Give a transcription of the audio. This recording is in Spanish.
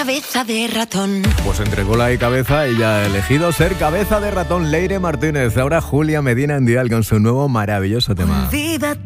cabeza de ratón. Pues entre cola y cabeza ella ha elegido ser cabeza de ratón. Leire Martínez. Ahora Julia Medina en Dial con su nuevo maravilloso tema. Olvídate